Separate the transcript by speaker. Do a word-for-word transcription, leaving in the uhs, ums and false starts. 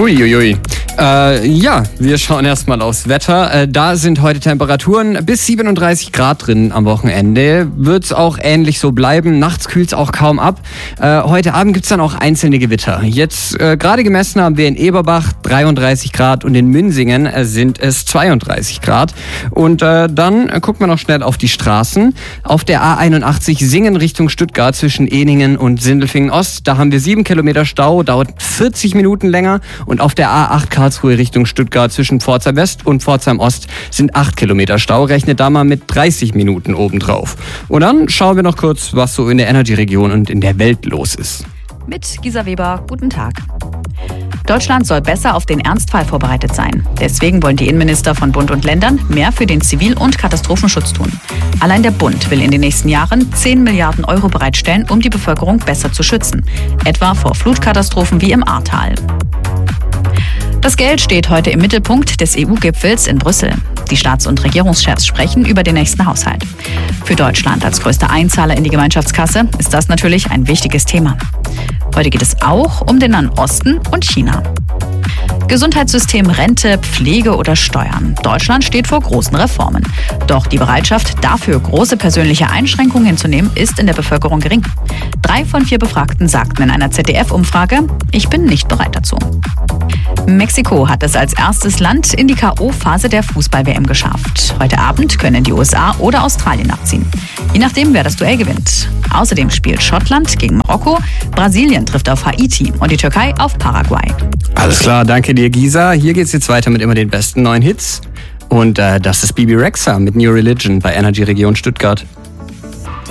Speaker 1: Uiuiui. Äh, ja, wir schauen erstmal aufs Wetter. Äh, da sind heute Temperaturen bis siebenunddreißig Grad drin am Wochenende. Wird es auch ähnlich so bleiben. Nachts kühlt es auch kaum ab. Äh, heute Abend gibt es dann auch einzelne Gewitter. Jetzt äh, gerade gemessen haben wir in Eberbach dreiunddreißig Grad und in Münsingen äh, sind es zweiunddreißig Grad. Und äh, dann äh, gucken wir noch schnell auf die Straßen. Auf der A einundachtzig Singen Richtung Stuttgart zwischen Eningen und Sindelfingen Ost. Da haben wir sieben Kilometer Stau, dauert vierzig Minuten länger. Und auf der A acht Karlsruhe Richtung Stuttgart zwischen Pforzheim West und Pforzheim Ost sind acht Kilometer Stau. Rechnet da mal mit dreißig Minuten obendrauf. Und dann schauen wir noch kurz, was so in der Energy-Region und in der Welt los ist.
Speaker 2: Mit Gisa Weber, guten Tag. Deutschland soll besser auf den Ernstfall vorbereitet sein. Deswegen wollen die Innenminister von Bund und Ländern mehr für den Zivil- und Katastrophenschutz tun. Allein der Bund will in den nächsten Jahren zehn Milliarden Euro bereitstellen, um die Bevölkerung besser zu schützen. Etwa vor Flutkatastrophen wie im Ahrtal. Das Geld steht heute im Mittelpunkt des E U-Gipfels in Brüssel. Die Staats- und Regierungschefs sprechen über den nächsten Haushalt. Für Deutschland als größter Einzahler in die Gemeinschaftskasse ist das natürlich ein wichtiges Thema. Heute geht es auch um den Nahen Osten und China. Gesundheitssystem, Rente, Pflege oder Steuern. Deutschland steht vor großen Reformen. Doch die Bereitschaft, dafür große persönliche Einschränkungen hinzunehmen, ist in der Bevölkerung gering. Drei von vier Befragten sagten in einer Z D F-Umfrage, ich bin nicht bereit dazu. Mexiko hat es als erstes Land in die K O-Phase der Fußball-W M geschafft. Heute Abend können die U S A oder Australien abziehen. Je nachdem, wer das Duell gewinnt. Außerdem spielt Schottland gegen Marokko, Brasilien trifft auf Haiti und die Türkei auf Paraguay.
Speaker 1: Alles klar, danke dir, Gisa. Hier geht's jetzt weiter mit immer den besten neuen Hits. Und äh, das ist Bebe Rexha mit New Religion bei Energy Region Stuttgart.